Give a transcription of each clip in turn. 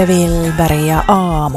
Wilberg ja Aamu.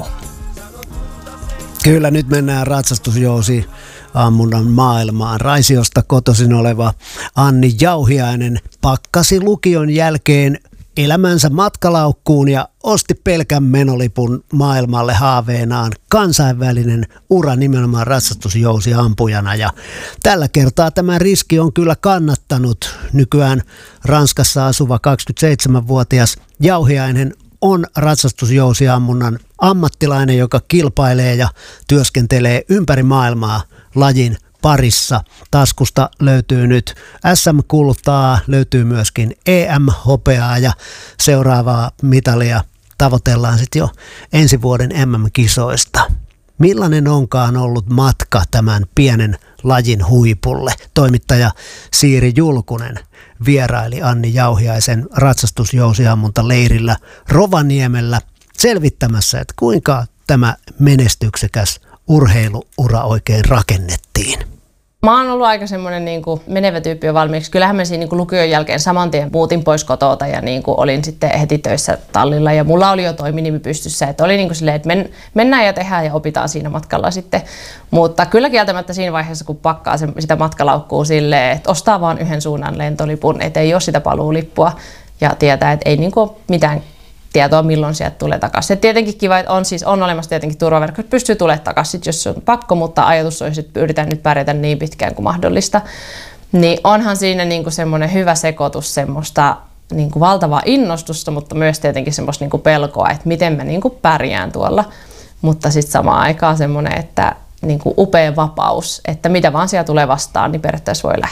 Kyllä, nyt mennään ratsastusjousi ammunnan maailmaan. Raisiosta kotoisin oleva Anni Jauhiainen pakkasi lukion jälkeen elämänsä matkalaukkuun ja osti pelkän menolipun maailmalle haaveenaan kansainvälinen ura nimenomaan ratsastusjousiampujana. Ja tällä kertaa tämä riski on kyllä kannattanut. Nykyään Ranskassa asuva 27-vuotias Jauhiainen on ratsastusjousiammunnan ammattilainen, joka kilpailee ja työskentelee ympäri maailmaa lajin parissa. Taskusta löytyy nyt SM-kultaa, löytyy myöskin EM-hopeaa ja seuraavaa mitalia tavoitellaan sitten jo ensi vuoden MM-kisoista. Millainen onkaan ollut matka tämän pienen lajin huipulle? Toimittaja Siiri Julkunen vieraili Anni Jauhiaisen ratsastusjousiammuntaleirillä Rovaniemellä selvittämässä, että kuinka tämä menestyksekäs urheiluura oikein rakennettiin. Mä oon ollut aika semmoinen menevä tyyppi jo valmiiksi. Kyllähän mä siinä lukion jälkeen saman tien muutin pois kotota ja olin sitten heti töissä tallilla ja mulla oli jo toiminimi pystyssä. Että oli silleen, että mennään ja tehdään ja opitaan siinä matkalla sitten. Mutta kyllä kieltämättä siinä vaiheessa, kun pakkaa sitä matkalaukkuu silleen, että ostaa vaan yhden suunnan lentolipun, että ei ole sitä paluulippua ja tietää, että ei ole mitään tietoa, milloin sieltä tulee takaisin. Tietenkin kiva, että on olemassa tietenkin turvaverkko, että pystyy tulemaan takaisin, jos se on pakko, mutta ajatus olisi, että yritän nyt pärjätä niin pitkään kuin mahdollista. Niin onhan siinä semmoinen hyvä sekoitus semmoista valtavaa innostusta, mutta myös tietenkin semmoista pelkoa, että miten mä pärjään tuolla. Mutta sitten samaan aikaan semmoinen, että upea vapaus, että mitä vaan siellä tulee vastaan, niin periaatteessa voi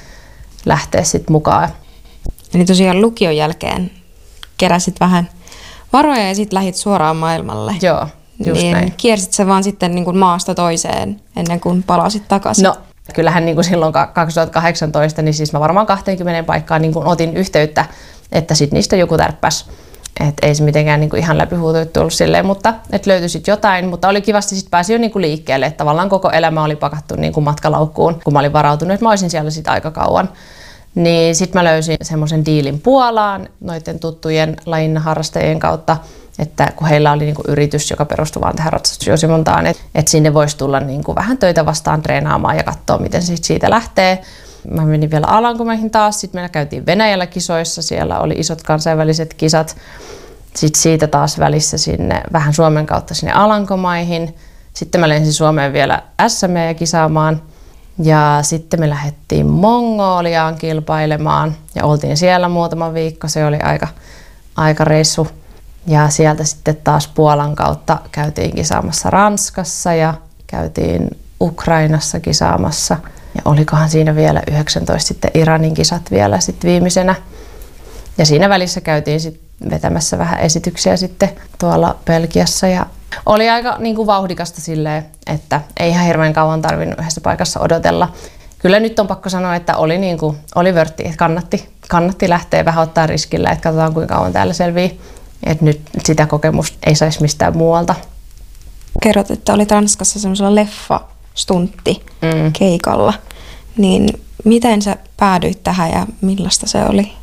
lähteä sitten mukaan. Eli tosiaan lukion jälkeen keräsit vähän varoja ja sitten lähdit suoraan maailmalle. Joo, just niin näin. Kiersit sä vaan sitten maasta toiseen ennen kuin palasit takaisin? No, kyllähän silloin 2018, niin siis mä varmaan 20 paikkaan otin yhteyttä, että sitten niistä joku tärppäsi. Että ei se mitenkään ihan läpihuutoittu ollut silleen, mutta että löytyi sitten jotain. Mutta oli kivasti sitten pääsi jo liikkeelle, että tavallaan koko elämä oli pakattu matkalaukkuun, kun mä olin varautunut, että mä olisin siellä sitten aika kauan. Niin sitten mä löysin semmoisen diilin Puolaan noiden tuttujen lajin harrastajien kautta, että kun heillä oli yritys, joka perustui vaan tähän ratsastusjousimontaan, että sinne voisi tulla vähän töitä vastaan treenaamaan ja katsoa, miten siitä lähtee. Mä menin vielä Alankomaihin taas, sitten meillä käytiin Venäjällä kisoissa, siellä oli isot kansainväliset kisat. Sitten siitä taas välissä sinne vähän Suomen kautta sinne Alankomaihin. Sitten mä lensin Suomeen vielä SM:ää kisaamaan. Ja sitten me lähdettiin Mongoliaan kilpailemaan ja oltiin siellä muutama viikko. Se oli aika reissu. Ja sieltä sitten taas Puolan kautta käytiin kisaamassa Ranskassa ja käytiin Ukrainassa kisaamassa. Ja olikohan siinä vielä 19 sitten Iranin kisat vielä sitten viimeisenä. Ja siinä välissä käytiin sitten vetämässä vähän esityksiä sitten tuolla Belgiassa ja oli aika vauhdikasta silleen, että ei ihan hirveän kauan tarvinnut yhdessä paikassa odotella. Kyllä nyt on pakko sanoa, että oli vörtti, että kannatti lähteä vähän ottaa riskillä, että katsotaan kuinka kauan täällä selvii. Että nyt sitä kokemusta ei saisi mistään muualta. Kerrot, että olit Ranskassa semmoisella leffastuntti keikalla. Niin miten sä päädyit tähän ja millaista se oli?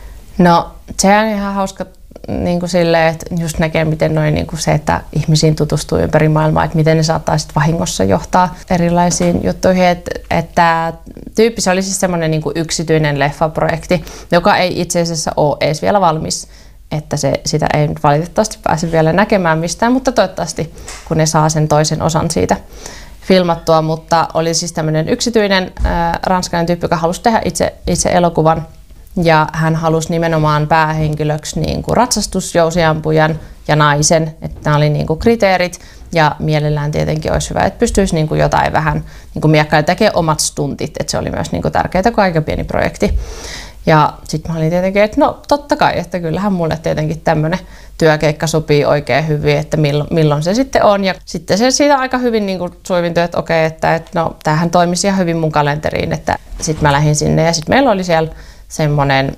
No se on ihan hauska silleen, että just näkee, miten se, että ihmisiin tutustuu ympäri maailmaa, että miten ne saattaa sitten vahingossa johtaa erilaisiin juttuihin. Että tyyppi se oli siis semmoinen yksityinen leffaprojekti, joka ei itse asiassa ole edes vielä valmis. Että sitä ei nyt valitettavasti pääse vielä näkemään mistään, mutta toivottavasti kun ne saa sen toisen osan siitä filmattua. Mutta oli siis tämmöinen yksityinen ranskalainen tyyppi, joka halusi tehdä itse elokuvan. Ja hän halusi nimenomaan päähenkilöksi ratsastusjousiampujan ja naisen, että nämä oli kriteerit. Ja mielellään tietenkin olisi hyvä, että pystyisi jotain vähän miekkailla tekemään omat stuntit, että se oli myös tärkeää, kun aika pieni projekti. Ja sitten mä olin tietenkin, että no totta kai, että kyllähän mulle tietenkin tämmöinen työkeikka sopii oikein hyvin, että milloin se sitten on. Ja sitten se siitä aika hyvin suivintui, että okei, että no tämähän toimisi ihan hyvin mun kalenteriin, että sitten mä lähdin sinne ja sitten meillä oli siellä semmoinen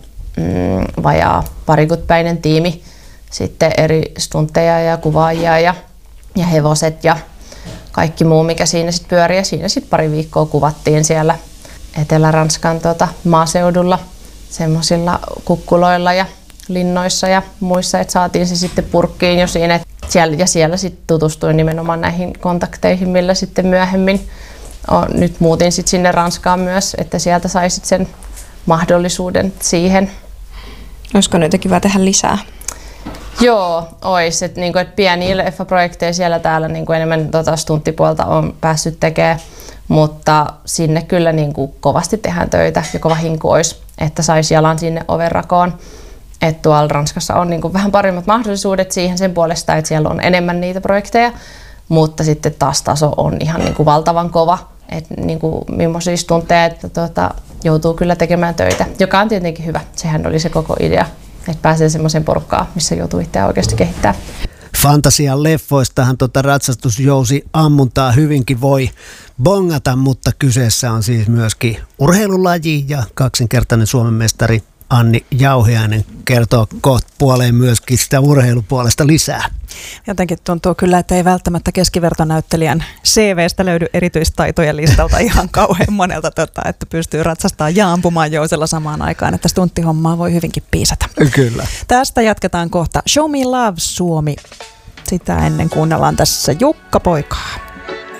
vajaa parikymmenpäinen tiimi, sitten eri stuntteja ja kuvaajia ja hevoset ja kaikki muu, mikä siinä sitten pyörii. Ja siinä sitten pari viikkoa kuvattiin siellä Etelä-Ranskan maaseudulla semmoisilla kukkuloilla ja linnoissa ja muissa, että saatiin se sitten purkkiin jo siinä. Siellä sitten tutustuin nimenomaan näihin kontakteihin, millä sitten myöhemmin nyt muutin sitten sinne Ranskaan myös, että sieltä saisit sen mahdollisuuden siihen. Olisiko nyt kiva tehdä lisää? Joo, ois. Että niinku, et pieniä leffaprojekteja siellä täällä niinku enemmän stunttipuolta on päässyt tekemään, mutta sinne kyllä niinku kovasti tehdään töitä ja kova hinku olisi, että saisi jalan sinne ovenrakoon. Että tuolla Ranskassa on niinku vähän paremmat mahdollisuudet siihen sen puolesta, että siellä on enemmän niitä projekteja, mutta sitten taas taso on ihan niinku valtavan kova. Että niinku, millaisia tunteja, että joutuu kyllä tekemään töitä, joka on tietenkin hyvä. Sehän oli se koko idea, että pääsee semmoiseen porukkaan, missä joutuu itseään oikeasti kehittämään. Fantasian leffoistahan ratsastusjousi ammuntaa hyvinkin voi bongata, mutta kyseessä on siis myöskin urheilulaji ja kaksinkertainen Suomen mestari Anni Jauhiainen kertoo kohta puoleen myöskin sitä urheilupuolesta lisää. Jotenkin tuntuu kyllä, että ei välttämättä keskivertonäyttelijän CVstä löydy erityistaitojen listalta ihan kauhean monelta, että pystyy ratsastamaan ja ampumaan jousella samaan aikaan, että stunttihommaa voi hyvinkin piisata. Kyllä. Tästä jatketaan kohta Show Me Love Suomi. Sitä ennen kuunnellaan tässä Jukka Poikaa.